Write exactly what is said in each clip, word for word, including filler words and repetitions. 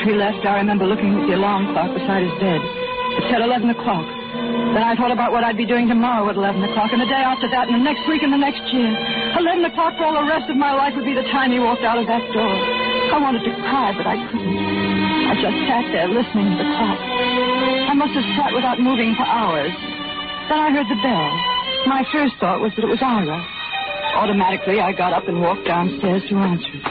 After he left, I remember looking at the alarm clock beside his bed. It said eleven o'clock. Then I thought about what I'd be doing tomorrow at eleven o'clock, and the day after that, and the next week, and the next year. eleven o'clock for all the rest of my life would be the time he walked out of that door. I wanted to cry, but I couldn't. I just sat there listening to the clock. I must have sat without moving for hours. Then I heard the bell. My first thought was that it was Ira. Automatically, I got up and walked downstairs to answer it.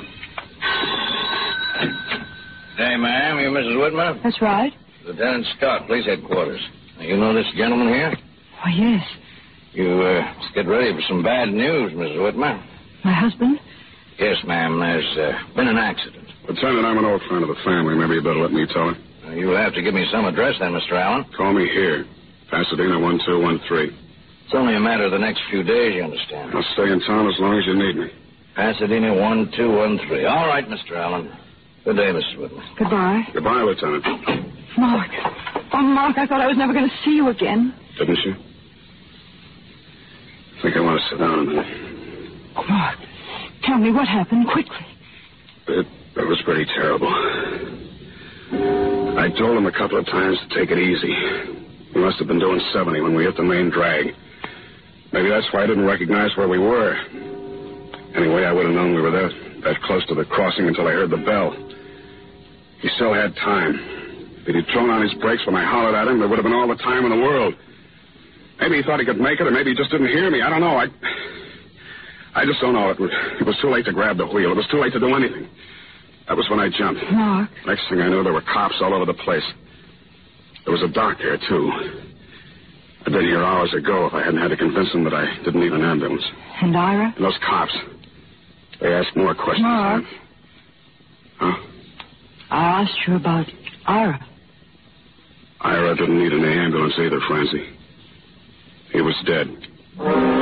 Hey, ma'am, you Missus Whitmer? That's right. Lieutenant Scott, police headquarters. Now, you know this gentleman here? Oh, yes. You, uh, let's get ready for some bad news, Missus Whitmer. My husband? Yes, ma'am, there's uh, been an accident. Lieutenant, I'm an old friend of the family. Maybe you better let me tell her. Uh, you'll have to give me some address then, Mister Allen. Call me here. Pasadena one two one three. It's only a matter of the next few days, you understand. I'll stay in town as long as you need me. Pasadena one two one three. All right, Mister Allen. Good day, Missus Whitmer. Goodbye. Goodbye, Lieutenant. Mark. Oh, Mark, I thought I was never going to see you again. Didn't you? I think I want to sit down a minute. Mark, tell me what happened quickly. It, it was pretty terrible. I told him a couple of times to take it easy. We must have been doing seventy when we hit the main drag. Maybe that's why I didn't recognize where we were. Anyway, I would have known we were there, that close to the crossing until I heard the bell. He still had time. If he'd thrown on his brakes when I hollered at him, there would have been all the time in the world. Maybe he thought he could make it, or maybe he just didn't hear me. I don't know. I I just don't know. It was, it was too late to grab the wheel. It was too late to do anything. That was when I jumped. Mark. Next thing I knew, there were cops all over the place. There was a doc there, too. I'd been here hours ago if I hadn't had to convince them that I didn't need an ambulance. And Ira? And those cops. They asked more questions. Mark. Huh? I asked you about Ira. Ira didn't need an ambulance either, Francie. He was dead.